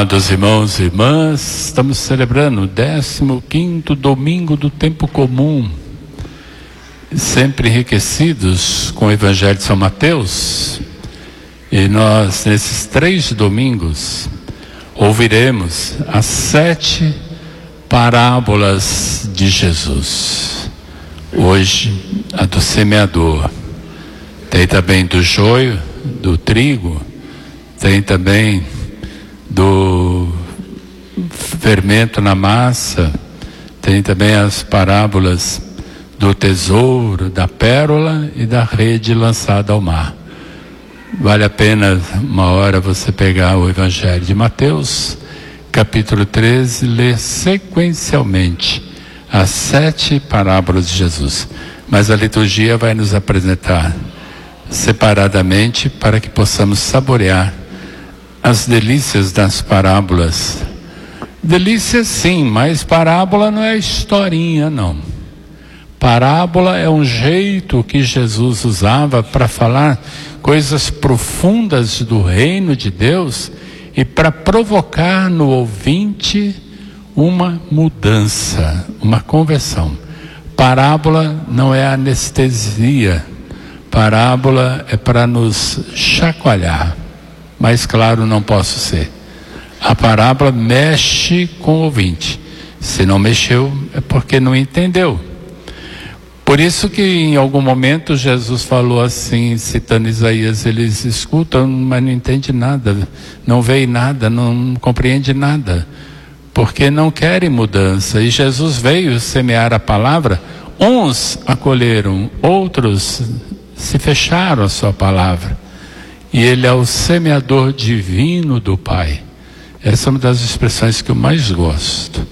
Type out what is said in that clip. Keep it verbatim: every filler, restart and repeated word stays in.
Amados irmãos e irmãs, estamos celebrando o décimo quinto domingo do tempo comum, sempre enriquecidos com o Evangelho de São Mateus. E nós, nesses três domingos, ouviremos as sete parábolas de Jesus. Hoje, a do semeador. Tem também do joio, do trigo, tem também do fermento na massa, tem também as parábolas do tesouro, da pérola e da rede lançada ao mar. Vale a pena uma hora você pegar o Evangelho de Mateus, capítulo treze, ler sequencialmente as sete parábolas de Jesus. Mas a liturgia vai nos apresentar separadamente para que possamos saborear as delícias das parábolas. Delícias sim, mas parábola não é historinha, não. Parábola é um jeito que Jesus usava para falar coisas profundas do reino de Deus e para provocar no ouvinte uma mudança, uma conversão. Parábola não é anestesia, parábola é para nos chacoalhar. Mas claro, não posso ser. A parábola mexe com o ouvinte. Se não mexeu, é porque não entendeu. Por isso que em algum momento Jesus falou assim, citando Isaías, eles escutam, mas não entendem nada, não veem nada, não compreendem nada, porque não querem mudança. E Jesus veio semear a palavra, uns acolheram, outros se fecharam a sua palavra. E ele é o semeador divino do Pai. Essa é uma das expressões que eu mais gosto.